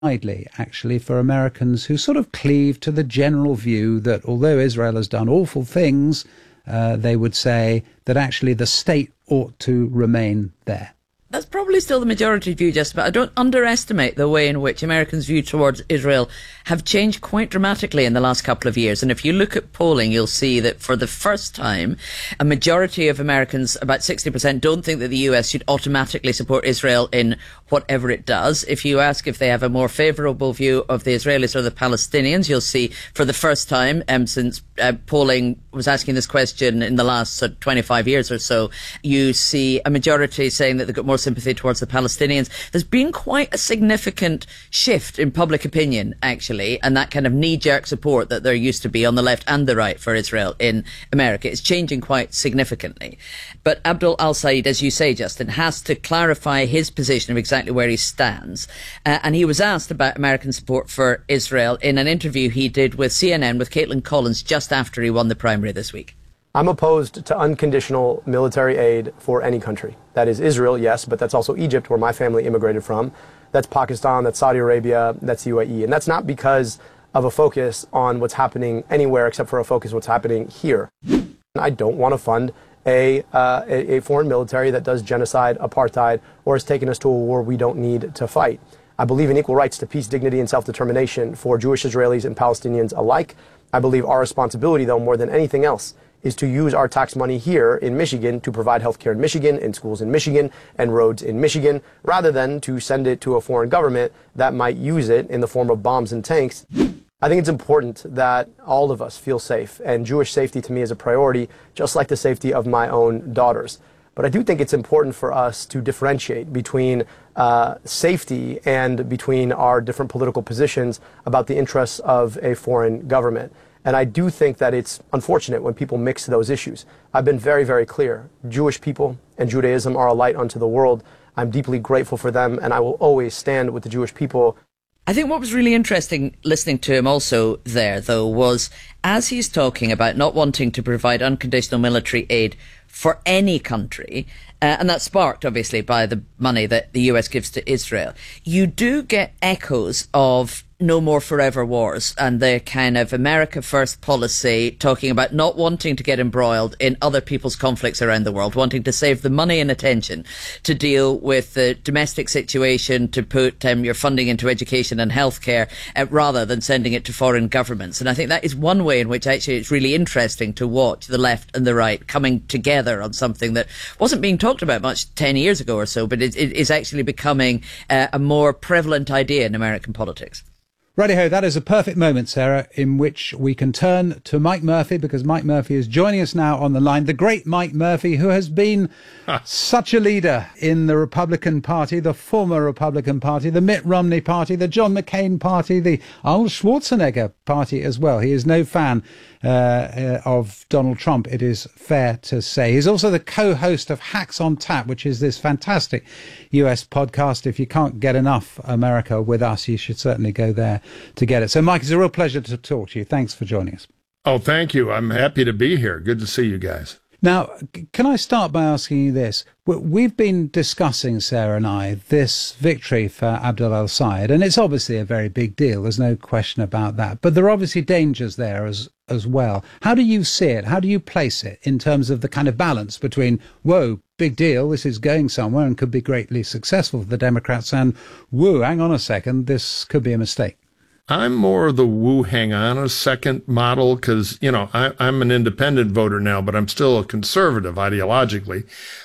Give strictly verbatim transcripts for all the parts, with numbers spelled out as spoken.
widely, actually, for Americans who sort of cleave to the general view that although Israel has done awful things, uh, they would say that actually the state ought to remain there. That's probably still the majority view, Justin, but I don't underestimate the way in which Americans' view towards Israel have changed quite dramatically in the last couple of years. And if you look at polling, you'll see that for the first time, a majority of Americans, about sixty percent, don't think that the U S should automatically support Israel in whatever it does. If you ask if they have a more favourable view of the Israelis or the Palestinians, you'll see for the first time um, since uh, polling was asking this question in the last uh, twenty-five years or so, you see a majority saying that they've got more sympathy towards the Palestinians. There's been quite a significant shift in public opinion, actually, and that kind of knee-jerk support that there used to be on the left and the right for Israel in America. It's changing quite significantly. But Abdul al-Said, as you say, Justin, has to clarify his position of exactly where he stands. Uh, and he was asked about American support for Israel in an interview he did with C N N with Caitlin Collins just after he won the primary this week. I'm opposed to unconditional military aid for any country. That is Israel, yes, but that's also Egypt, where my family immigrated from. That's Pakistan, that's Saudi Arabia, that's U A E. And that's not because of a focus on what's happening anywhere except for a focus on what's happening here. I don't want to fund a, uh, a, a foreign military that does genocide, apartheid, or has taken us to a war we don't need to fight. I believe in equal rights to peace, dignity, and self-determination for Jewish Israelis and Palestinians alike. I believe our responsibility, though, more than anything else, is to use our tax money here in Michigan to provide health care in Michigan, and schools in Michigan, and roads in Michigan, rather than to send it to a foreign government that might use it in the form of bombs and tanks. I think it's important that all of us feel safe, and Jewish safety to me is a priority, just like the safety of my own daughters. But I do think it's important for us to differentiate between uh, safety and between our different political positions about the interests of a foreign government. And I do think that it's unfortunate when people mix those issues. I've been very, very clear. Jewish people and Judaism are a light unto the world. I'm deeply grateful for them, and I will always stand with the Jewish people. I think what was really interesting listening to him also there, though, was as he's talking about not wanting to provide unconditional military aid for any country, uh, and that's sparked, obviously, by the money that the U S gives to Israel, you do get echoes of no more forever wars and the kind of America first policy, talking about not wanting to get embroiled in other people's conflicts around the world, wanting to save the money and attention to deal with the domestic situation, to put um, your funding into education and healthcare uh, rather than sending it to foreign governments. And I think that is one way in which actually it's really interesting to watch the left and the right coming together on something that wasn't being talked about much ten years ago or so, but it, it is actually becoming uh, a more prevalent idea in American politics. Righty-ho, that is a perfect moment, Sarah, in which we can turn to Mike Murphy, because Mike Murphy is joining us now on the line. The great Mike Murphy, who has been such a leader in the Republican Party, the former Republican Party, the Mitt Romney Party, the John McCain Party, the Arnold Schwarzenegger Party as well. He is no fan uh, uh, of Donald Trump, it is fair to say. He's also the co-host of Hacks on Tap, which is this fantastic U S podcast. If you can't get enough America with us, you should certainly go there to get it. So, Mike, it's a real pleasure to talk to you. Thanks for joining us. Oh, thank you. I'm happy to be here. Good to see you guys. Now, can I start by asking you this? We've been discussing, Sarah and I, this victory for Abdul al-Said, and it's obviously a very big deal. There's no question about that. But there are obviously dangers there as as well. How do you see it? How do you place it in terms of the kind of balance between, whoa, big deal, this is going somewhere and could be greatly successful for the Democrats, and, whoa, hang on a second, this could be a mistake? I'm more the woo, hang on a second model because, you know, I, I'm an independent voter now, but I'm still a conservative ideologically.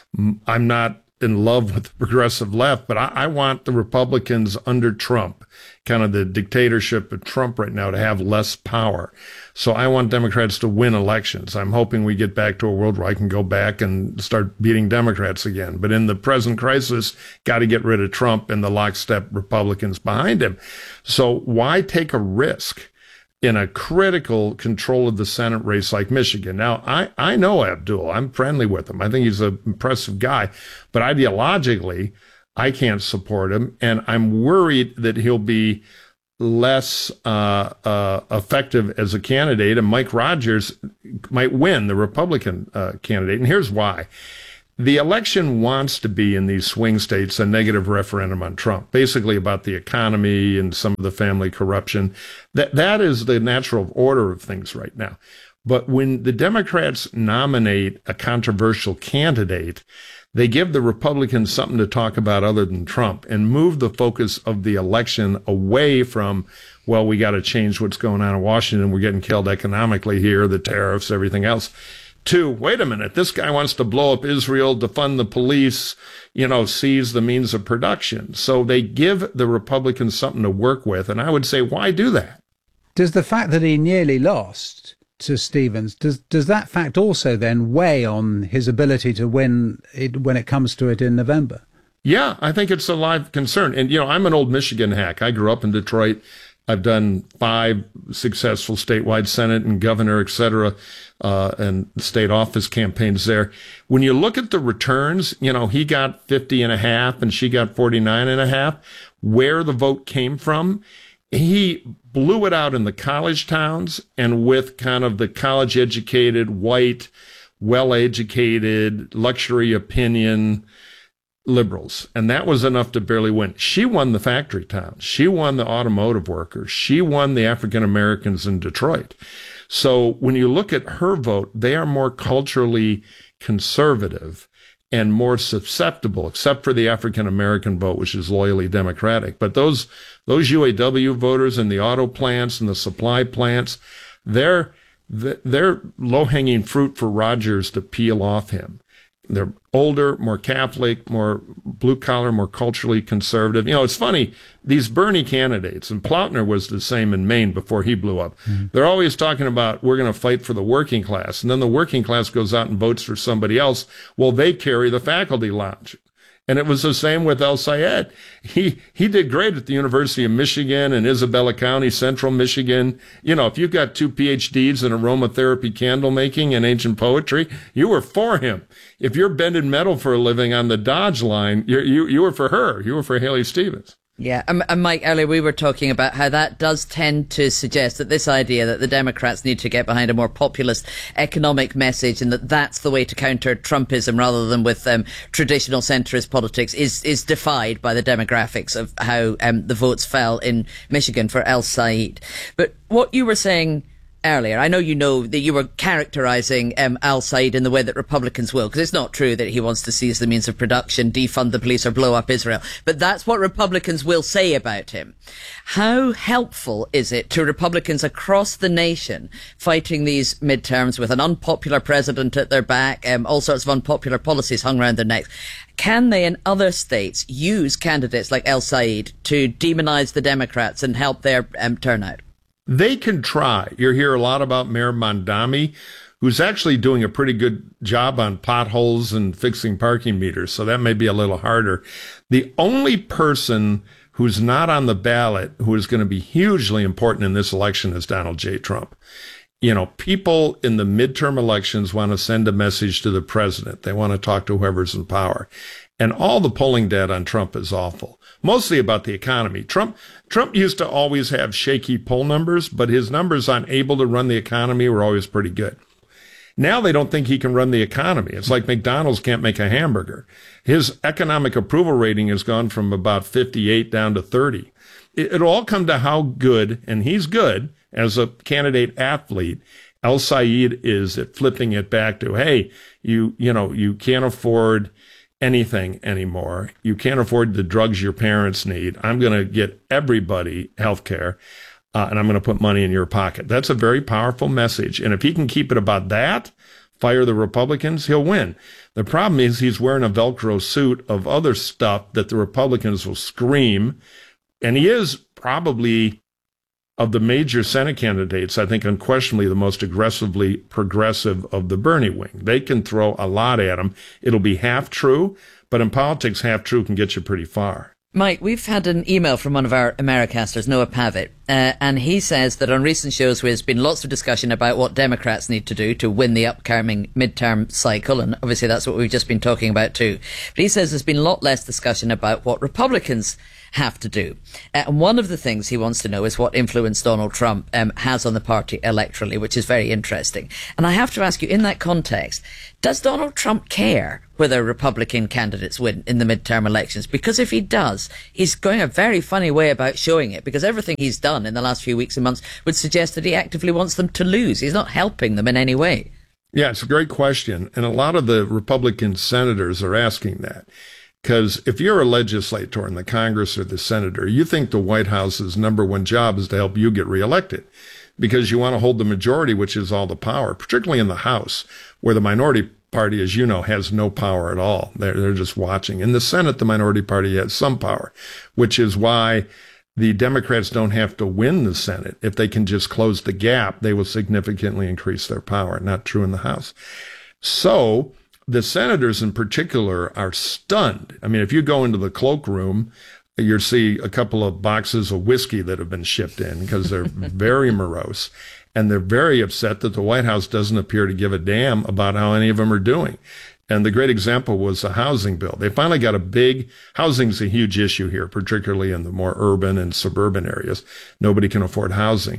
I'm not in love with the progressive left, but I, I want the Republicans under Trump, kind of the dictatorship of Trump right now, to have less power. So I want Democrats to win elections. I'm hoping we get back to a world where I can go back and start beating Democrats again. But in the present crisis, got to get rid of Trump and the lockstep Republicans behind him. So why take a risk in a critical control of the Senate race like Michigan? Now, I, I know Abdul. I'm friendly with him. I think he's an impressive guy. But ideologically, I can't support him. And I'm worried that he'll be less uh, uh, effective as a candidate, and Mike Rogers might win, the Republican uh, candidate. And here's why. The election wants to be in these swing states a negative referendum on Trump, basically about the economy and some of the family corruption. That that is the natural order of things right now. But when the Democrats nominate a controversial candidate, they give the Republicans something to talk about other than Trump and move the focus of the election away from, well, we got to change what's going on in Washington. We're getting killed economically here, the tariffs, everything else. To, wait a minute, this guy wants to blow up Israel, defund the police, you know, seize the means of production. So they give the Republicans something to work with. And I would say, why do that? Does the fact that he nearly lost to Stevens, does does that fact also then weigh on his ability to win it when it comes to it in November? Yeah, I think it's a live concern. And, you know, I'm an old Michigan hack. I grew up in Detroit. I've done five successful statewide Senate and governor, et cetera, uh, and state office campaigns there. When you look at the returns, you know, he got fifty and a half and she got forty-nine and a half. Where the vote came from, he blew it out in the college towns and with kind of the college educated, white, well-educated, luxury opinion liberals. And that was enough to barely win. She won the factory towns. She won the automotive workers. She won the African Americans in Detroit. So when you look at her vote, they are more culturally conservative and more susceptible, except for the African American vote, which is loyally Democratic. But those those U A W voters in the auto plants and the supply plants, they're they're low-hanging fruit for Rogers to peel off him. They're older, more Catholic, more blue-collar, more culturally conservative. You know, it's funny, these Bernie candidates, and Plautner was the same in Maine before he blew up. Mm-hmm. They're always talking about, we're going to fight for the working class. And then the working class goes out and votes for somebody else. Well, they carry the faculty lounge. And it was the same with El Sayed. He he did great at the University of Michigan and Isabella County, Central Michigan. You know, if you've got two P H Ds in aromatherapy, candle making, and ancient poetry, you were for him. If you're bending metal for a living on the Dodge line, you're, you you were for her. You were for Haley Stevens. Yeah, and, and Mike, earlier we were talking about how that does tend to suggest that this idea that the Democrats need to get behind a more populist economic message and that that's the way to counter Trumpism rather than with um, traditional centrist politics is is defied by the demographics of how um, the votes fell in Michigan for El Sayed. But what you were saying earlier, I know you know that you were characterising um, Al Sayed in the way that Republicans will, because it's not true that he wants to seize the means of production, defund the police or blow up Israel, but that's what Republicans will say about him. How helpful is it to Republicans across the nation fighting these midterms with an unpopular president at their back, um, all sorts of unpopular policies hung around their necks? Can they in other states use candidates like El Sayed to demonise the Democrats and help their um, turnout? They can try. You hear a lot about Mayor Mondami, who's actually doing a pretty good job on potholes and fixing parking meters, so that may be a little harder. The only person who's not on the ballot who is going to be hugely important in this election is Donald J. Trump. You know, people in the midterm elections want to send a message to the president. They want to talk to whoever's in power. And all the polling data on Trump is awful, mostly about the economy. Trump Trump used to always have shaky poll numbers, but his numbers on able to run the economy were always pretty good. Now they don't think he can run the economy. It's like McDonald's can't make a hamburger. His economic approval rating has gone from about fifty-eight down to thirty. It, it'll all come to how good, and he's good as a candidate athlete. El Sayed is at flipping it back to, hey, you you know, you can't afford anything anymore. You can't afford the drugs your parents need. I'm going to get everybody health care, uh, and I'm going to put money in your pocket. That's a very powerful message. And if he can keep it about that, fire the Republicans, he'll win. The problem is he's wearing a Velcro suit of other stuff that the Republicans will scream. And he is probably, of the major Senate candidates, I think unquestionably the most aggressively progressive of the Bernie wing. They can throw a lot at him. It'll be half true, but in politics, half true can get you pretty far. Mike, we've had an email from one of our Americasters, Noah Pavitt, uh, and he says that on recent shows where there's been lots of discussion about what Democrats need to do to win the upcoming midterm cycle, and obviously that's what we've just been talking about too, but he says there's been a lot less discussion about what Republicans have to do. Uh, and one of the things he wants to know is what influence Donald Trump um, has on the party electorally, which is very interesting. And I have to ask you, in that context, does Donald Trump care whether Republican candidates win in the midterm elections? Because if he does, he's going a very funny way about showing it, because everything he's done in the last few weeks and months would suggest that he actively wants them to lose. He's not helping them in any way. Yeah, it's a great question. And a lot of the Republican senators are asking that. Because if you're a legislator in the Congress or the senator, you think the White House's number one job is to help you get reelected, because you want to hold the majority, which is all the power, particularly in the House, where the minority party, as you know, has no power at all. They're, they're just watching. In the Senate, the minority party has some power, which is why the Democrats don't have to win the Senate. If they can just close the gap, they will significantly increase their power. Not true in the House. So the senators in particular are stunned. I mean, if you go into the cloakroom, you'll see a couple of boxes of whiskey that have been shipped in, because they're very morose. And they're very upset that the White House doesn't appear to give a damn about how any of them are doing. And the great example was the housing bill. They finally got a big, housing's a huge issue here, particularly in the more urban and suburban areas. Nobody can afford housing.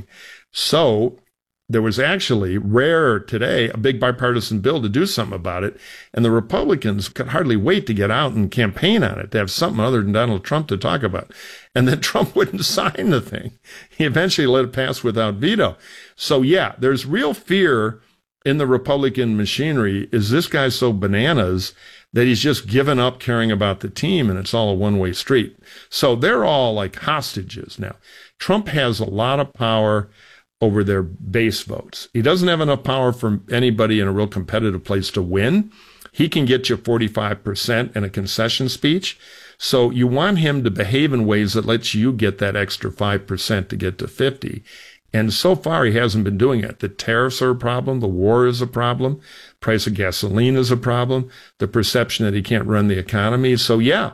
So there was actually, rare today, a big bipartisan bill to do something about it. And the Republicans could hardly wait to get out and campaign on it, to have something other than Donald Trump to talk about. And then Trump wouldn't sign the thing. He eventually let it pass without veto. So yeah, there's real fear in the Republican machinery. Is this guy so bananas that he's just given up caring about the team and it's all a one-way street? So they're all like hostages now. Trump has a lot of power over their base votes. He doesn't have enough power for anybody in a real competitive place to win. He can get you forty-five percent in a concession speech. So you want him to behave in ways that lets you get that extra five percent to get to fifty. And so far, he hasn't been doing it. The tariffs are a problem. The war is a problem. Price of gasoline is a problem. The perception that he can't run the economy. So yeah,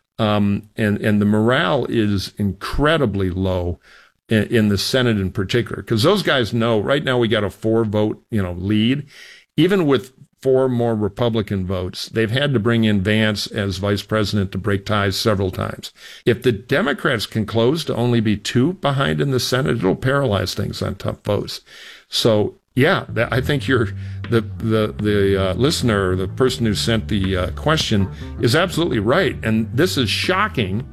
um, and, and the morale is incredibly low in, in the Senate in particular, because those guys know right now we got a four vote, you know, lead. Even with four more Republican votes, they've had to bring in Vance as vice president to break ties several times. If the Democrats can close to only be two behind in the Senate, it'll paralyze things on tough votes. So yeah, I think you're the the the uh, listener, the person who sent the uh, question, is absolutely right, and this is shocking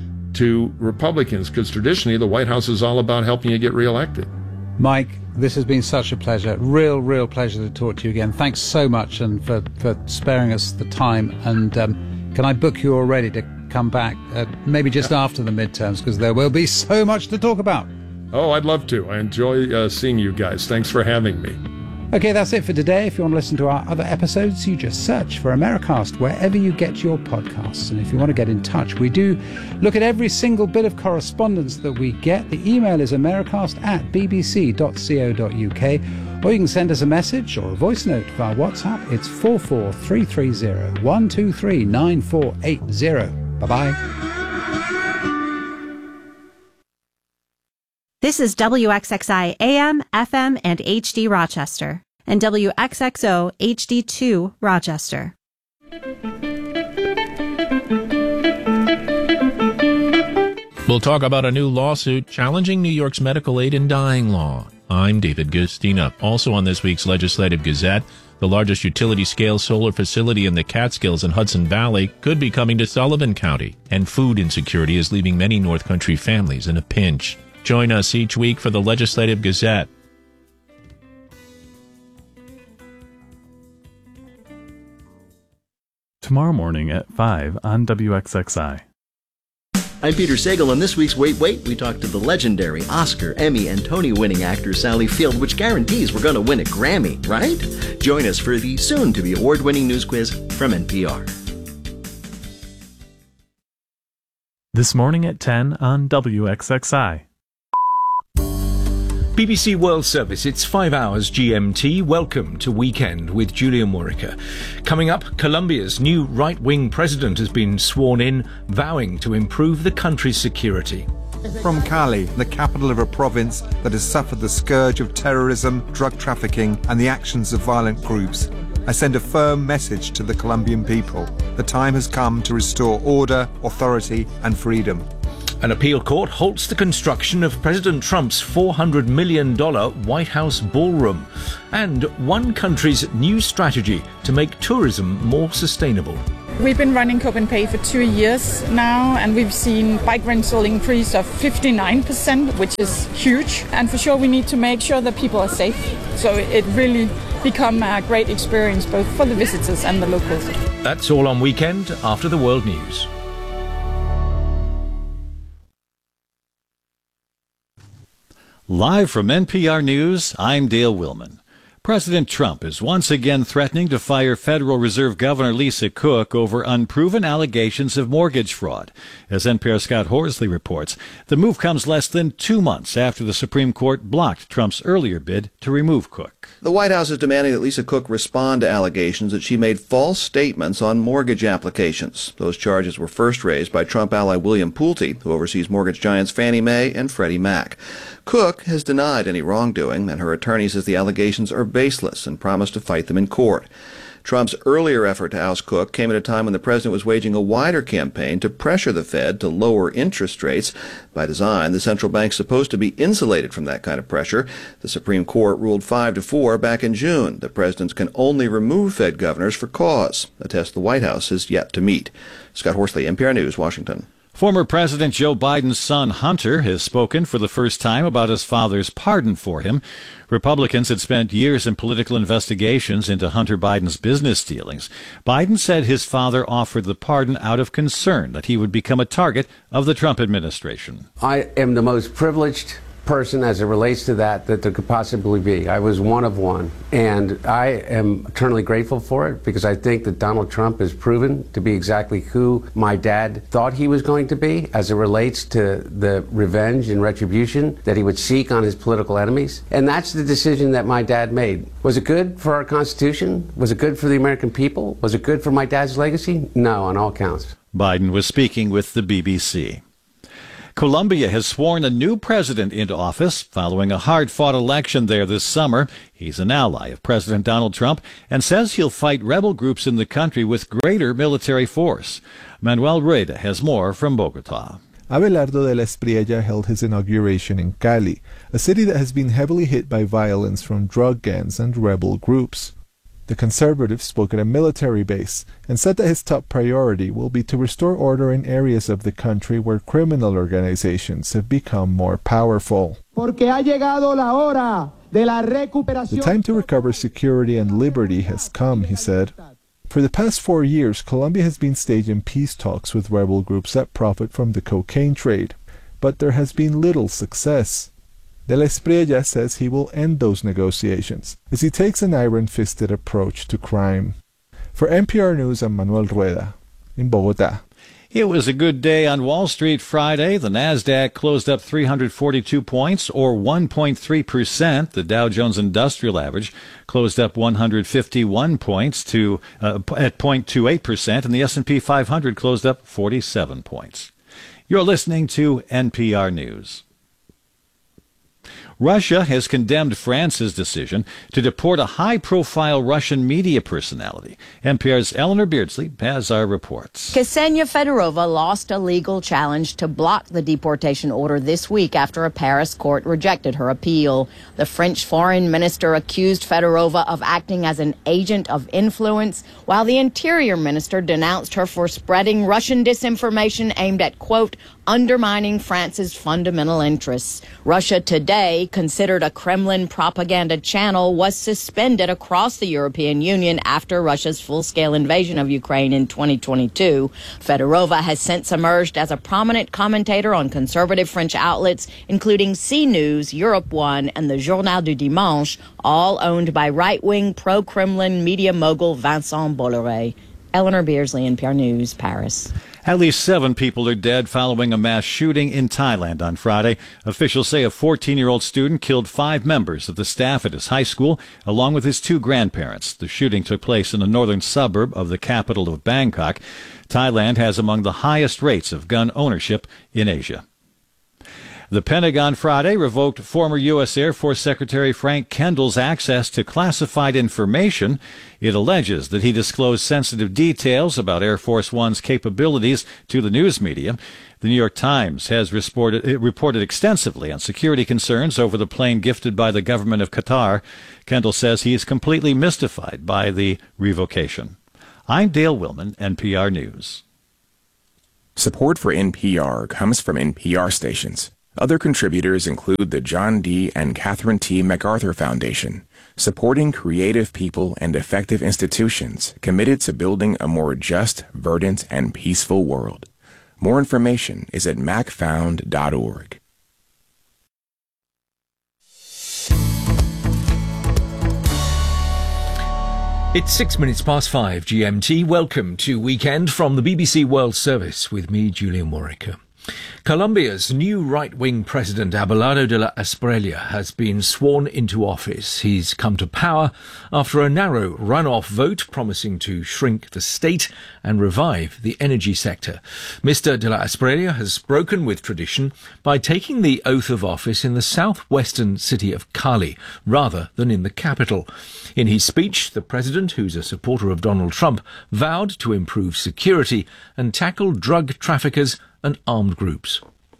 to Republicans, because traditionally the White House is all about helping you get reelected. Mike, this has been such a pleasure. Real, real pleasure to talk to you again. Thanks so much, and for, for sparing us the time. And um, can I book you already to come back, uh, maybe just after the midterms, because there will be so much to talk about. Oh, I'd love to. I enjoy uh, seeing you guys. Thanks for having me. Okay, that's it for today. If you want to listen to our other episodes, you just search for Americast wherever you get your podcasts. And if you want to get in touch, we do look at every single bit of correspondence that we get. The email is americast at b b c dot co dot u k, or you can send us a message or a voice note via WhatsApp. It's four four three three zero, one two three, nine four eight zero. Bye-bye. This is W X X I A M, F M, and H D Rochester, and W X X O H D two Rochester. We'll talk about a new lawsuit challenging New York's medical aid in dying law. I'm David Gustina. Also on this week's Legislative Gazette, the largest utility-scale solar facility in the Catskills and Hudson Valley could be coming to Sullivan County, and food insecurity is leaving many North Country families in a pinch. Join us each week for the Legislative Gazette. Tomorrow morning at five on W X X I. I'm Peter Sagal. On this week's Wait Wait, we talk to the legendary Oscar, Emmy, and Tony-winning actor Sally Field, which guarantees we're going to win a Grammy, right? Join us for the soon-to-be award-winning news quiz from N P R. This morning at ten on W X X I. B B C World Service, it's five hours G M T. Welcome to Weekend with Julia Murica. Coming up, Colombia's new right-wing president has been sworn in, vowing to improve the country's security. From Cali, the capital of a province that has suffered the scourge of terrorism, drug trafficking, and the actions of violent groups, I send a firm message to the Colombian people. The time has come to restore order, authority, and freedom. An appeal court halts the construction of President Trump's four hundred million dollars White House ballroom. And one country's new strategy to make tourism more sustainable. We've been running Cope and Pay for two years now, and we've seen bike rental increase of fifty-nine percent, which is huge. And for sure, we need to make sure that people are safe. So it really become a great experience both for the visitors and the locals. That's all on Weekend after the World News. Live from N P R News, I'm Dale Willman. President Trump is once again threatening to fire Federal Reserve Governor Lisa Cook over unproven allegations of mortgage fraud. As N P R's Scott Horsley reports, the move comes less than two months after the Supreme Court blocked Trump's earlier bid to remove Cook. The White House is demanding that Lisa Cook respond to allegations that she made false statements on mortgage applications. Those charges were first raised by Trump ally William Pulte, who oversees mortgage giants Fannie Mae and Freddie Mac. Cook has denied any wrongdoing, and her attorney says the allegations are baseless and promised to fight them in court. Trump's earlier effort to oust Cook came at a time when the president was waging a wider campaign to pressure the Fed to lower interest rates. By design, the central bank's supposed to be insulated from that kind of pressure. The Supreme Court ruled five to four back in June that presidents can only remove Fed governors for cause, a test the White House has yet to meet. Scott Horsley, N P R News, Washington. Former President Joe Biden's son, Hunter, has spoken for the first time about his father's pardon for him. Republicans had spent years in political investigations into Hunter Biden's business dealings. Biden said his father offered the pardon out of concern that he would become a target of the Trump administration. I am the most privileged person as it relates to that that there could possibly be. I was one of one, and I am eternally grateful for it because I think that Donald Trump has proven to be exactly who my dad thought he was going to be as it relates to the revenge and retribution that he would seek on his political enemies. And that's the decision that my dad made. Was it good for our Constitution? Was it good for the American people? Was it good for my dad's legacy? No, on all counts. Biden was speaking with the B B C. Colombia has sworn a new president into office following a hard-fought election there this summer. He's an ally of President Donald Trump and says he'll fight rebel groups in the country with greater military force. Manuel Rueda has more from Bogotá. Abelardo de la Espriella held his inauguration in Cali, a city that has been heavily hit by violence from drug gangs and rebel groups. The conservative spoke at a military base and said that his top priority will be to restore order in areas of the country where criminal organizations have become more powerful. The time to recover security and liberty has come, he said. For the past four years, Colombia has been staging peace talks with rebel groups that profit from the cocaine trade, but there has been little success. De la Espriella says he will end those negotiations as he takes an iron-fisted approach to crime. For N P R News, I'm Manuel Rueda in Bogotá. It was a good day on Wall Street Friday. The Nasdaq closed up three hundred forty-two points, or one point three percent. The Dow Jones Industrial Average closed up one hundred fifty-one points to uh, at zero point two eight percent, and the S and P five hundred closed up forty-seven points. You're listening to N P R News. Russia has condemned France's decision to deport a high-profile Russian media personality. N P R's Eleanor Beardsley has our reports. Ksenia Fedorova lost a legal challenge to block the deportation order this week after a Paris court rejected her appeal. The French foreign minister accused Fedorova of acting as an agent of influence, while the interior minister denounced her for spreading Russian disinformation aimed at, quote, undermining France's fundamental interests. Russia Today, considered a Kremlin propaganda channel, was suspended across the European Union after Russia's full-scale invasion of Ukraine in twenty twenty-two. Fedorova has since emerged as a prominent commentator on conservative French outlets, including C News, Europe One, and the Journal du Dimanche, all owned by right-wing pro-Kremlin media mogul Vincent Bolloré. Eleanor Beardsley, N P R News, Paris. At least seven people are dead following a mass shooting in Thailand on Friday. Officials say a fourteen-year-old student killed five members of the staff at his high school, along with his two grandparents. The shooting took place in a northern suburb of the capital of Bangkok. Thailand has among the highest rates of gun ownership in Asia. The Pentagon Friday revoked former U S. Air Force Secretary Frank Kendall's access to classified information. It alleges that he disclosed sensitive details about Air Force One's capabilities to the news media. The New York Times has reported, reported extensively on security concerns over the plane gifted by the government of Qatar. Kendall says he is completely mystified by the revocation. I'm Dale Willman, N P R News. Support for N P R comes from N P R stations. Other contributors include the John D. and Catherine T. MacArthur Foundation, supporting creative people and effective institutions committed to building a more just, verdant, and peaceful world. More information is at mac found dot org. It's six minutes past five G M T. Welcome to Weekend from the B B C World Service with me, Julian Warwicker. Colombia's new right-wing president, Abelardo de la Espriella, has been sworn into office. He's come to power after a narrow runoff vote promising to shrink the state and revive the energy sector. Mister de la Espriella has broken with tradition by taking the oath of office in the southwestern city of Cali, rather than in the capital. In his speech, the president, who's a supporter of Donald Trump, vowed to improve security and tackle drug traffickers and armed groups.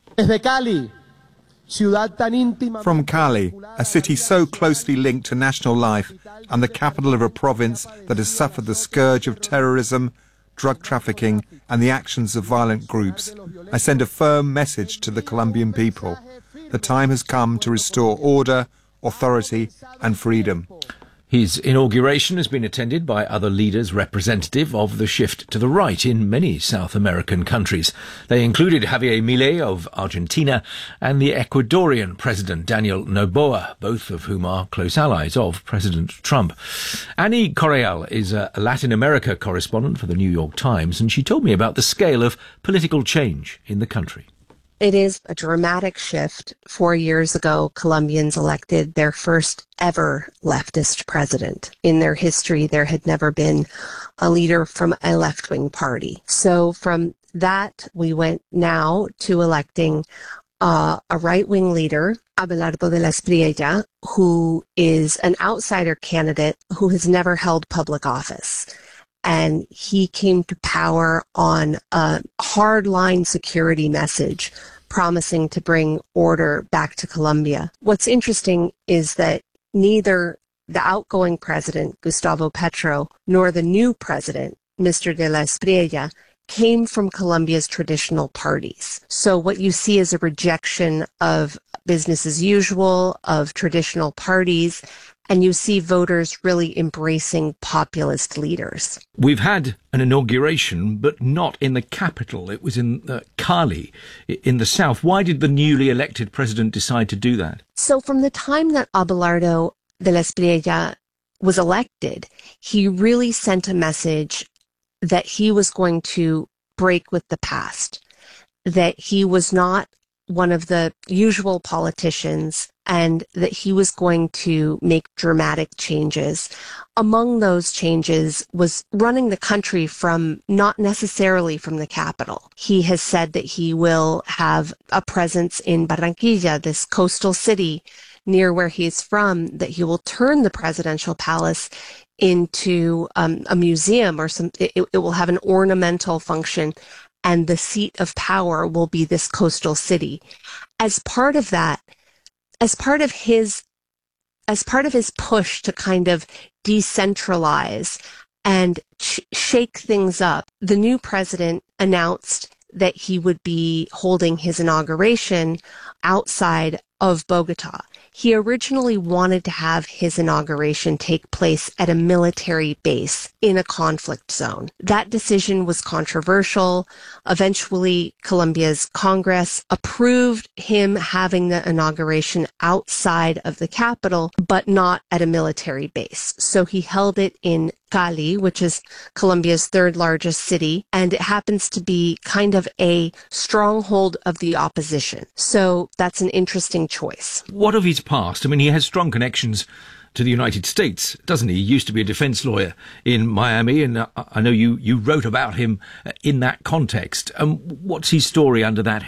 From Cali, a city so closely linked to national life and the capital of a province that has suffered the scourge of terrorism, drug trafficking and the actions of violent groups, I send a firm message to the Colombian people. The time has come to restore order, authority and freedom. His inauguration has been attended by other leaders representative of the shift to the right in many South American countries. They included Javier Milei of Argentina and the Ecuadorian President Daniel Noboa, both of whom are close allies of President Trump. Annie Correal is a Latin America correspondent for the New York Times, and she told me about the scale of political change in the country. It is a dramatic shift. Four years ago, Colombians elected their first ever leftist president. In their history, there had never been a leader from a left-wing party. So from that, we went now to electing uh, a right-wing leader, Abelardo de la Espriella, who is an outsider candidate who has never held public office. And he came to power on a hardline security message promising to bring order back to Colombia. What's interesting is that neither the outgoing president, Gustavo Petro, nor the new president, Mister de la Espriella, came from Colombia's traditional parties. So what you see is a rejection of business as usual, of traditional parties, and you see voters really embracing populist leaders. We've had an inauguration, but not in the capital. It was in uh, Cali, in the south. Why did the newly elected president decide to do that? So from the time that Abelardo de la Espriella was elected, he really sent a message that he was going to break with the past, that he was not one of the usual politicians, and that he was going to make dramatic changes. Among those changes was running the country from not necessarily from the capital. He has said that he will have a presence in Barranquilla, this coastal city near where he's from, that he will turn the presidential palace into um, a museum or some, it, it will have an ornamental function, and the seat of power will be this coastal city. As part of that, as part of his, as part of his push to kind of decentralize and sh- shake things up, the new president announced that he would be holding his inauguration outside of Bogota. He originally wanted to have his inauguration take place at a military base in a conflict zone. That decision was controversial. Eventually, Colombia's Congress approved him having the inauguration outside of the capital, but not at a military base. So he held it in Cali, which is Colombia's third largest city, and it happens to be kind of a stronghold of the opposition. So that's an interesting choice. What of his past? I mean, he has strong connections to the United States, doesn't he? He used to be a defense lawyer in Miami, and I know you, you wrote about him in that context. Um, what's his story under that heading?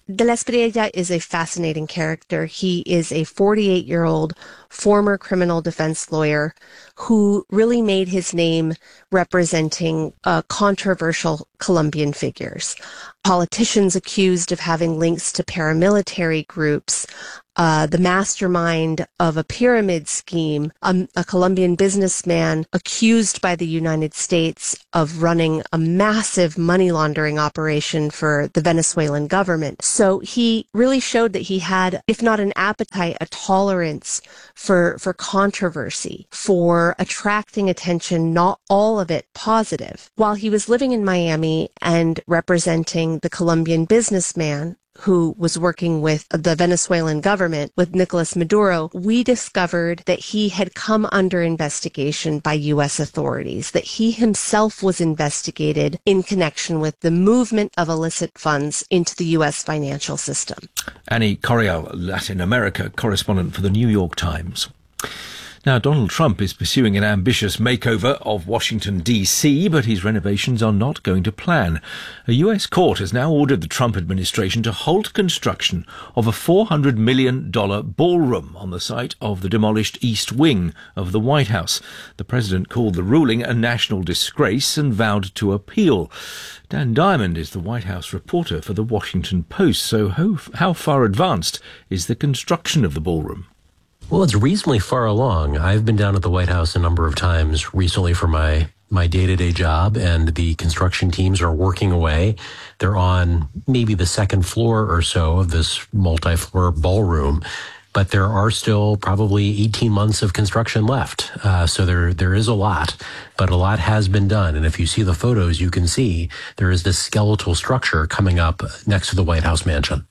De la Espriella is a fascinating character. He is a forty-eight-year-old former criminal defense lawyer who really made his name representing uh, controversial Colombian figures. Politicians accused of having links to paramilitary groups, uh, the mastermind of a pyramid scheme, um, a Colombian businessman accused by the United States of running a massive money laundering operation for the Venezuelan government. So he really showed that he had, if not an appetite, a tolerance for, for controversy, for attracting attention, not all of it positive. While he was living in Miami and representing the Colombian businessman who was working with the Venezuelan government, with Nicolas Maduro, we discovered that he had come under investigation by U S authorities, that he himself was investigated in connection with the movement of illicit funds into the U S financial system. Annie Coriel, Latin America correspondent for the New York Times. Now, Donald Trump is pursuing an ambitious makeover of Washington, D C, but his renovations are not going to plan. A U S court has now ordered the Trump administration to halt construction of a four hundred million dollars ballroom on the site of the demolished East Wing of the White House. The president called the ruling a national disgrace and vowed to appeal. Dan Diamond is the White House reporter for the Washington Post. So how, how far advanced is the construction of the ballroom? Well, it's reasonably far along. I've been down at the White House a number of times recently for my, my day-to-day job, and the construction teams are working away. They're on maybe the second floor or so of this multi-floor ballroom, but there are still probably eighteen months of construction left. Uh, so there there is a lot, but a lot has been done. And if you see the photos, you can see there is this skeletal structure coming up next to the White House mansion.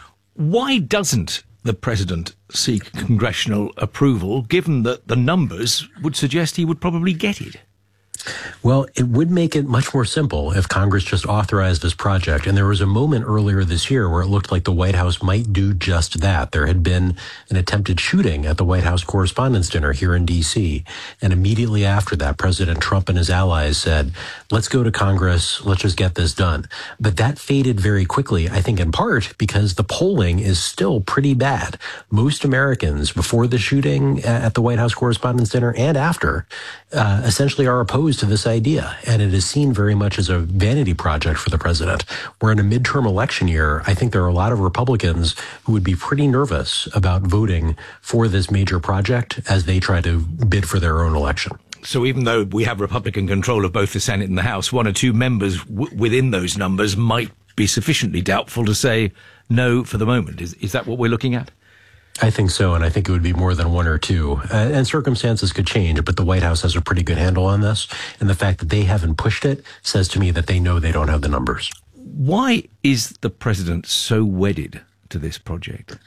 Why doesn't the president seek congressional approval, given that the numbers would suggest he would probably get it? Well, it would make it much more simple if Congress just authorized this project. And there was a moment earlier this year where it looked like the White House might do just that. There had been an attempted shooting at the White House Correspondents' Dinner here in D C. And immediately after that, President Trump and his allies said, let's go to Congress, let's just get this done. But that faded very quickly, I think in part because the polling is still pretty bad. Most Americans before the shooting at the White House Correspondents' Dinner and after uh, essentially are opposed to this idea, and it is seen very much as a vanity project for the president. We're in a midterm election year. I think there are a lot of Republicans who would be pretty nervous about voting for this major project as they try to bid for their own election. So even though we have Republican control of both the Senate and the House, one or two members w- within those numbers might be sufficiently doubtful to say no for the moment. Is, is that what we're looking at? I think so, and I think it would be more than one or two. Uh, and circumstances could change, but the White House has a pretty good handle on this. And the fact that they haven't pushed it says to me that they know they don't have the numbers. Why is the president so wedded to this project?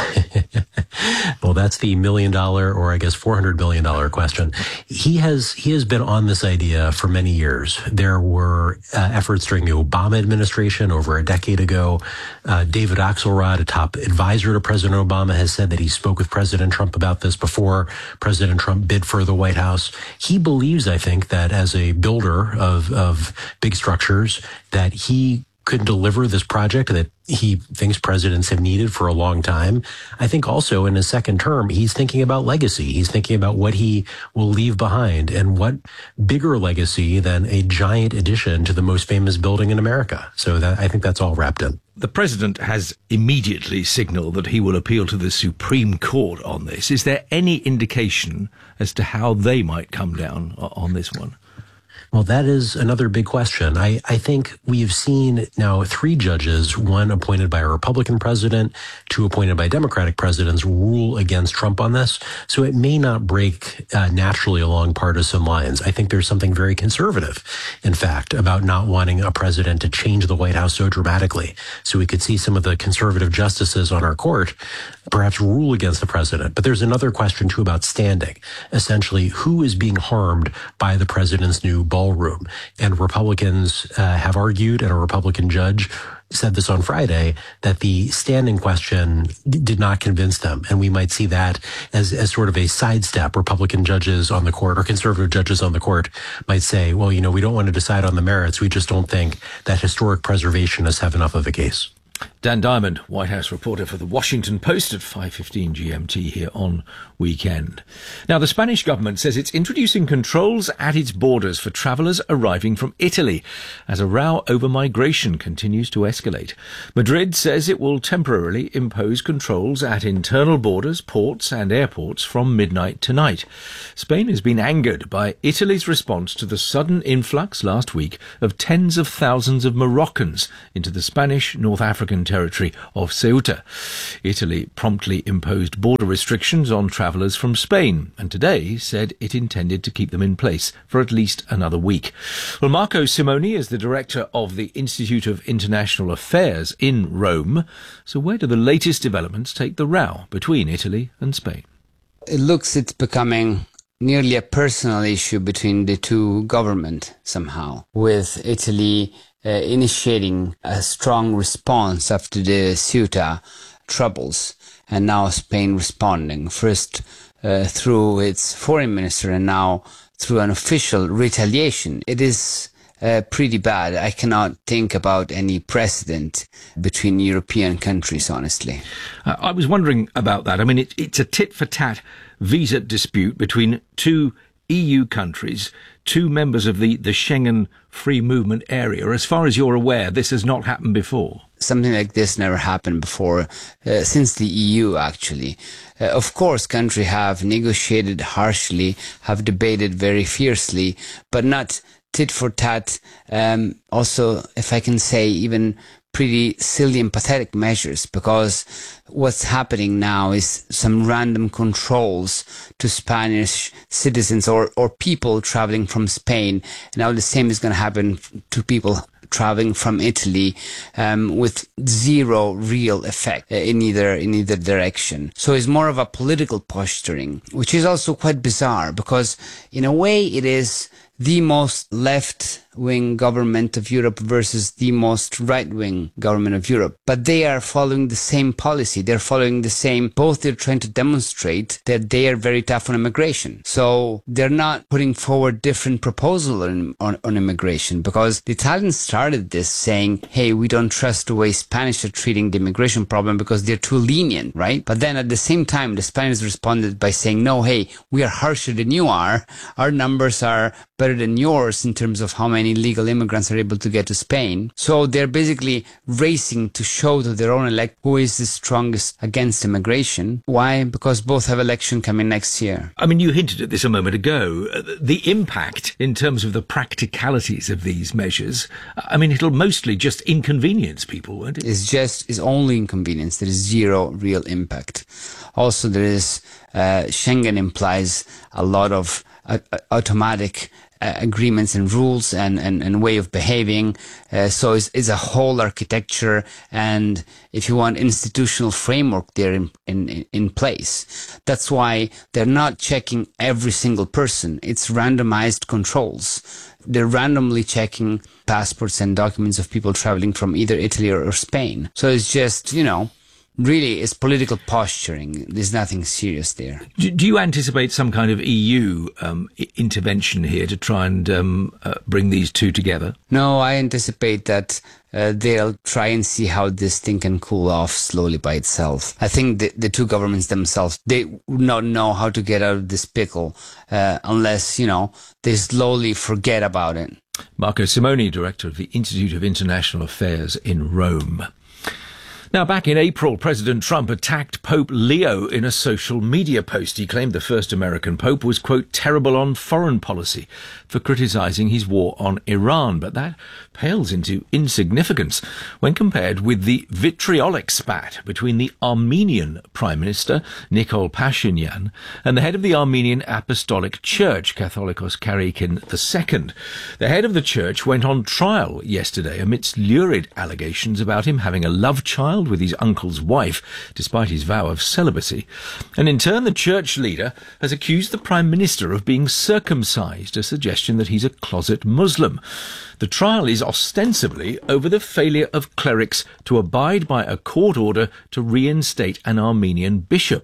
Well, that's the million dollar, or I guess four hundred billion dollars question. He has, he has been on this idea for many years. There were uh, efforts during the Obama administration over a decade ago. Uh, David Axelrod, a top advisor to President Obama, has said that he spoke with President Trump about this before President Trump bid for the White House. He believes, I think, that as a builder of, of big structures, that he could deliver this project that he thinks presidents have needed for a long time. I think also in his second term, he's thinking about legacy. He's thinking about what he will leave behind, and what bigger legacy than a giant addition to the most famous building in America. So that, I think that's all wrapped in. The president has immediately signaled that he will appeal to the Supreme Court on this. Is there any indication as to how they might come down on this one? Well, that is another big question. I, I think we've seen now three judges, one appointed by a Republican president, two appointed by Democratic presidents, rule against Trump on this. So it may not break uh, naturally along partisan lines. I think there's something very conservative, in fact, about not wanting a president to change the White House so dramatically. So we could see some of the conservative justices on our court perhaps rule against the president. But there's another question, too, about standing. Essentially, who is being harmed by the president's new ballroom? And Republicans uh, have argued, and a Republican judge said this on Friday, that the standing question d- did not convince them. And we might see that as, as sort of a sidestep. Republican judges on the court, or conservative judges on the court, might say, well, you know, we don't want to decide on the merits. We just don't think that historic preservationists have enough of a case. Dan Diamond, White House reporter for The Washington Post at five fifteen G M T here on Weekend. Now, the Spanish government says it's introducing controls at its borders for travellers arriving from Italy as a row over migration continues to escalate. Madrid says it will temporarily impose controls at internal borders, ports and airports from midnight tonight. Spain has been angered by Italy's response to the sudden influx last week of tens of thousands of Moroccans into the Spanish North African territory of Ceuta. Italy promptly imposed border restrictions on travellers from Spain and today said it intended to keep them in place for at least another week. Well, Marco Simoni is the director of the Institute of International Affairs in Rome. So where do the latest developments take the row between Italy and Spain? It looks it's becoming nearly a personal issue between the two governments somehow, with Italy uh, initiating a strong response after the Ceuta troubles, and now Spain responding, first uh, through its foreign minister and now through an official retaliation. It is uh, pretty bad. I cannot think about any precedent between European countries, honestly. Uh, I was wondering about that. I mean, it, it's a tit-for-tat visa dispute between two E U countries, two members of the, the Schengen free movement area. As far as you're aware, this has not happened before. Something like this never happened before, uh, since the E U, actually. Uh, of course, countries have negotiated harshly, have debated very fiercely, but not tit for tat. Um, also, if I can say, even pretty silly and pathetic measures, because what's happening now is some random controls to Spanish citizens or, or people traveling from Spain. And now the same is going to happen to people traveling from Italy, um, with zero real effect in either in either direction. So it's more of a political posturing, which is also quite bizarre, because in a way it is the most left-wing government of Europe versus the most right-wing government of Europe. But they are following the same policy. They're following the same, both they're trying to demonstrate that they are very tough on immigration. So they're not putting forward different proposals on, on, on immigration, because the Italians started this saying, hey, we don't trust the way Spanish are treating the immigration problem because they're too lenient, right? But then at the same time, the Spaniards responded by saying, no, hey, we are harsher than you are. Our numbers are better than yours in terms of how many legal immigrants are able to get to Spain. So they're basically racing to show to their own elect who is the strongest against immigration. Why? Because both have election coming next year. I mean, you hinted at this a moment ago. The impact in terms of the practicalities of these measures, I mean, it'll mostly just inconvenience people, won't it? It's just, it's only inconvenience. There is zero real impact. Also, there is, uh, Schengen implies a lot of uh, automatic Uh, agreements and rules and, and, and way of behaving. Uh, so it's, it's a whole architecture and, if you want, institutional framework there in, in, in place. That's why they're not checking every single person. It's randomized controls. They're randomly checking passports and documents of people traveling from either Italy or, or Spain. So it's just, you know, really, it's political posturing. There's nothing serious there. Do, do you anticipate some kind of E U um, I- intervention here to try and um, uh, bring these two together? No, I anticipate that uh, they'll try and see how this thing can cool off slowly by itself. I think the, the two governments themselves, they would not know how to get out of this pickle uh, unless, you know, they slowly forget about it. Marco Simoni, director of the Institute of International Affairs in Rome. Now, back in April, President Trump attacked Pope Leo in a social media post. He claimed the first American pope was, quote, terrible on foreign policy for criticizing his war on Iran. But that pales into insignificance when compared with the vitriolic spat between the Armenian Prime Minister, Nikol Pashinyan, and the head of the Armenian Apostolic Church, Catholicos Karakin the Second. The head of the church went on trial yesterday amidst lurid allegations about him having a love child with his uncle's wife, despite his vow of celibacy. And in turn, the church leader has accused the Prime Minister of being circumcised, a suggestion that he's a closet Muslim. The trial is ostensibly over the failure of clerics to abide by a court order to reinstate an Armenian bishop.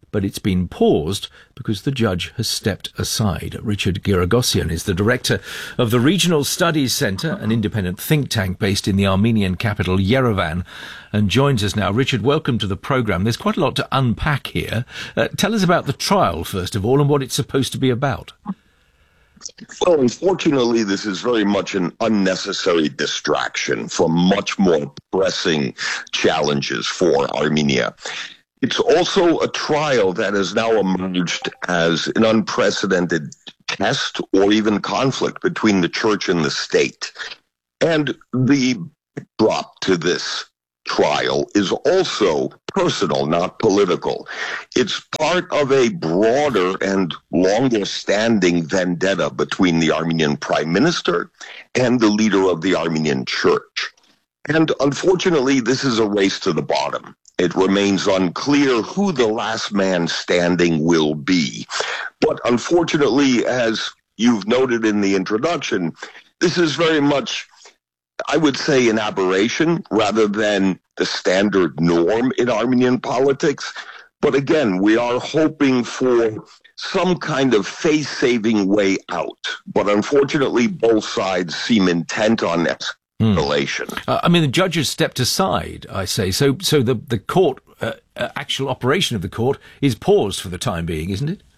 but it's been paused because the judge has stepped aside. Richard Giragosyan is the director of the Regional Studies Center, an independent think tank based in the Armenian capital, Yerevan, and joins us now. Richard, welcome to the programme. There's quite a lot to unpack here. Uh, tell us about the trial, first of all, and what it's supposed to be about. Well, unfortunately, this is very much an unnecessary distraction from much more pressing challenges for Armenia. It's also a trial that has now emerged as an unprecedented test or even conflict between the church and the state. And the drop to this trial is also personal, not political. It's part of a broader and longer-standing vendetta between the Armenian prime minister and the leader of the Armenian church. And unfortunately, this is a race to the bottom. It remains unclear who the last man standing will be. But unfortunately, as you've noted in the introduction, this is very much, I would say, an aberration rather than the standard norm in Armenian politics. But again, we are hoping for some kind of face-saving way out. But unfortunately, both sides seem intent on escalation. Hmm. Uh, I mean, the judge has stepped aside, I say. So so the, the court, uh, uh, actual operation of the court is paused for the time being, isn't it?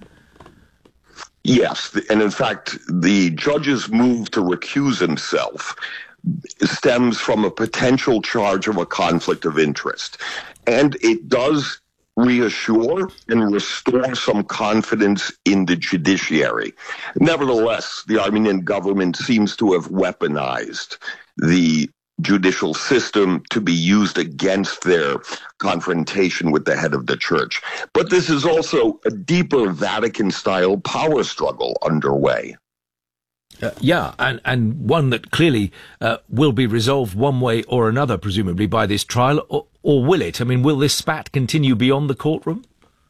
Yes. And in fact, the judge's move to recuse himself stems from a potential charge of a conflict of interest. And it does reassure and restore some confidence in the judiciary. Nevertheless, the Armenian government seems to have weaponized the judicial system to be used against their confrontation with the head of the church. But this is also a deeper Vatican-style power struggle underway. Uh, yeah, and, and one that clearly uh, will be resolved one way or another, presumably, by this trial, or, or will it? I mean, will this spat continue beyond the courtroom?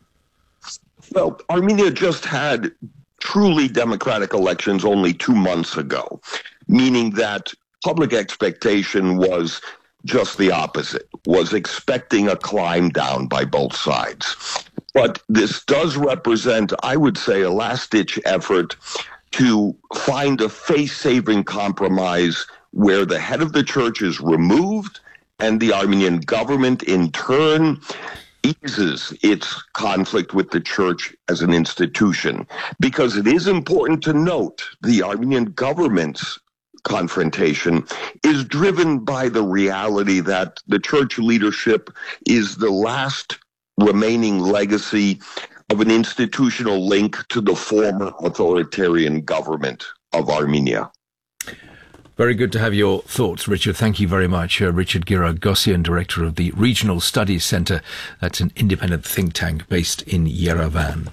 Well, Armenia just had truly democratic elections only two months ago, meaning that public expectation was just the opposite, was expecting a climb down by both sides. But this does represent, I would say, a last-ditch effort to find a face-saving compromise where the head of the church is removed and the Armenian government, in turn, eases its conflict with the church as an institution. Because it is important to note the Armenian government's confrontation is driven by the reality that the church leadership is the last remaining legacy of an institutional link to the former authoritarian government of Armenia. Very good to have your thoughts, Richard. Thank you very much. Uh, Richard Giragosyan, director of the Regional Studies Center. That's an independent think tank based in Yerevan.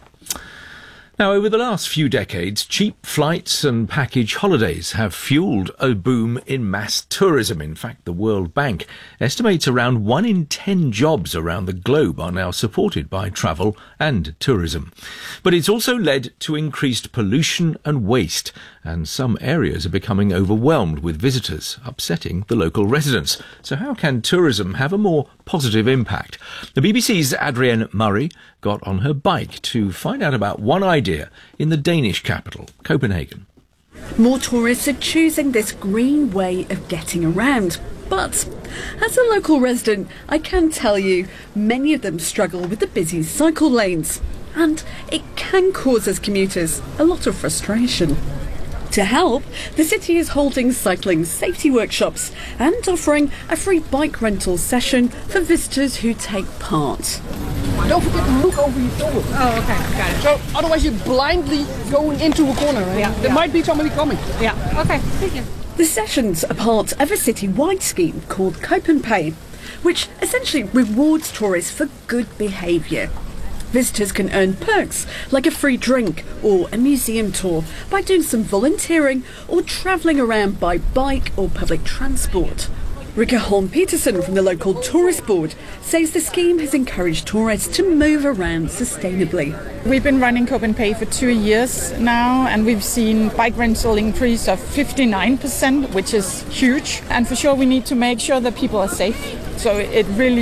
Now, over the last few decades, cheap flights and package holidays have fueled a boom in mass tourism. In fact, the World Bank estimates around one in ten jobs around the globe are now supported by travel and tourism. But it's also led to increased pollution and waste, and some areas are becoming overwhelmed with visitors, upsetting the local residents. So how can tourism have a more positive impact? The B B C's Adrienne Murray got on her bike to find out about one idea in the Danish capital, Copenhagen. More tourists are choosing this green way of getting around. But as a local resident, I can tell you many of them struggle with the busy cycle lanes. And it can cause us commuters a lot of frustration. To help, the city is holding cycling safety workshops and offering a free bike rental session for visitors who take part. Don't forget to look over your shoulder. Oh, okay, got it. So otherwise you're blindly going into a corner. Right? Yeah, there yeah. might be somebody coming. Yeah, okay, thank you. The sessions are part of a city-wide scheme called CopenPay, which essentially rewards tourists for good behaviour. Visitors can earn perks like a free drink or a museum tour by doing some volunteering or travelling around by bike or public transport. Rikke Holm Peterson from the local tourist board says the scheme has encouraged tourists to move around sustainably. We've been running CopenPay for two years now, and we've seen bike rental increase of fifty-nine percent, which is huge. And for sure we need to make sure that people are safe. So it really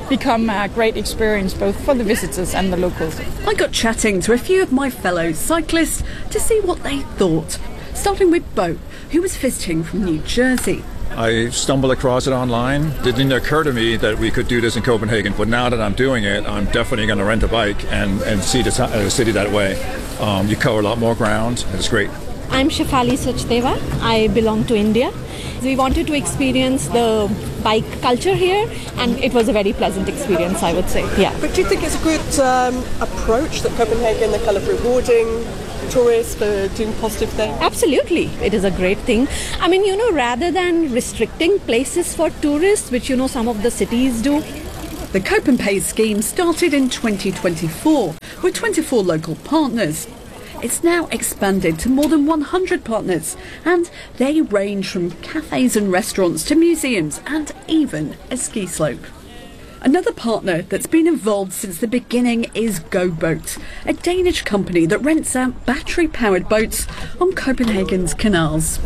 become a great experience both for the visitors and the locals. I got chatting to a few of my fellow cyclists to see what they thought, starting with Bo, who was visiting from New Jersey. I stumbled across it online. It didn't occur to me that we could do this in Copenhagen, but now that I'm doing it, I'm definitely going to rent a bike and, and see the, the city that way. Um, you cover a lot more ground. It's great. I'm Shefali Sachdeva. I belong to India. We wanted to experience the bike culture here, and it was a very pleasant experience, I would say. Yeah. But do you think it's a good um, approach that Copenhagen, they're kind of rewarding tourists for doing positive things? Absolutely. It is a great thing. I mean, you know, rather than restricting places for tourists, which, you know, some of the cities do. The Copenpay scheme started in twenty twenty-four with twenty-four local partners. It's now expanded to more than one hundred partners, and they range from cafes and restaurants to museums and even a ski slope. Another partner that's been involved since the beginning is GoBoat, a Danish company that rents out battery-powered boats on Copenhagen's canals.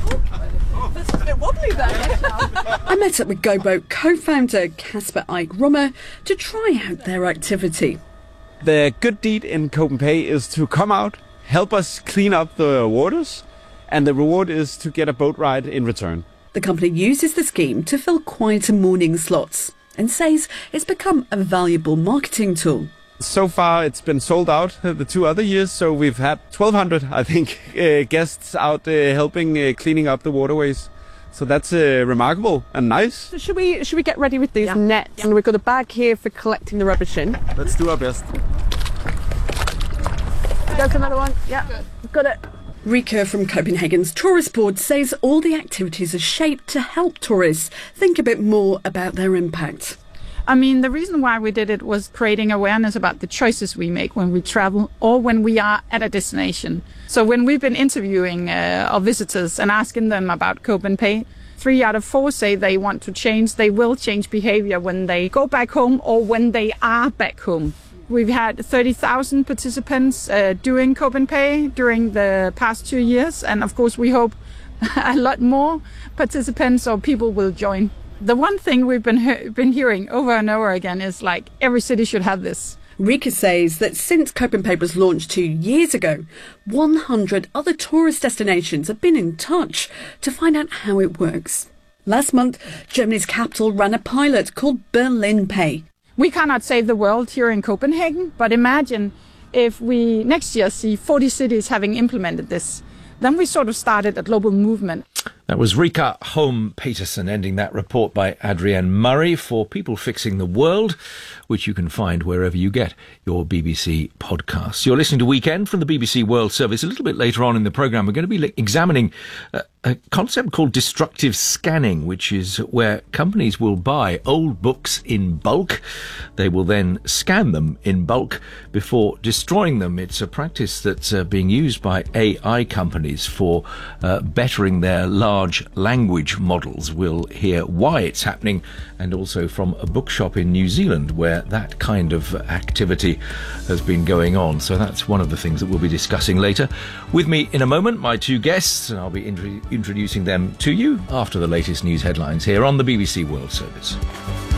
I met up with GoBoat co-founder Kasper Eik Rummer to try out their activity. The good deed in Copenpay is to come out, help us clean up the waters, and the reward is to get a boat ride in return. The company uses the scheme to fill quieter morning slots and says it's become a valuable marketing tool. So far it's been sold out the two other years, so we've had twelve hundred, I think, uh, guests out uh, helping uh, cleaning up the waterways. So that's uh, remarkable and nice. So should we should we get ready with these yeah. nets? Yeah. And we've got a bag here for collecting the rubbish in. Let's do our best. Go for another one. Yeah, got it. Rika from Copenhagen's Tourist Board says all the activities are shaped to help tourists think a bit more about their impact. I mean, the reason why we did it was creating awareness about the choices we make when we travel or when we are at a destination. So when we've been interviewing uh, our visitors and asking them about Copenpay, three out of four say they want to change, they will change behavior when they go back home or when they are back home. We've had thirty thousand participants uh, doing Copenpay during the past two years. And of course, we hope a lot more participants or people will join. The one thing we've been he- been hearing over and over again is like every city should have this. Rika says that since Copenpay was launched two years ago, one hundred other tourist destinations have been in touch to find out how it works. Last month, Germany's capital ran a pilot called Berlin Pay. We cannot save the world here in Copenhagen, but imagine if we next year see forty cities having implemented this. Then we sort of started a global movement. That was Rika Holm Peterson ending that report by Adrienne Murray for People Fixing the World, which you can find wherever you get your B B C podcasts. You're listening to Weekend from the B B C World Service. A little bit later on in the programme, we're going to be examining a, a concept called destructive scanning, which is where companies will buy old books in bulk. They will then scan them in bulk before destroying them. It's a practice that's uh, being used by A I companies for uh, bettering their large language models. We'll hear why it's happening, and also from a bookshop in New Zealand where that kind of activity has been going on. So that's one of the things that we'll be discussing later. With me in a moment, my two guests, and I'll be intro- introducing them to you after the latest news headlines here on the B B C World Service.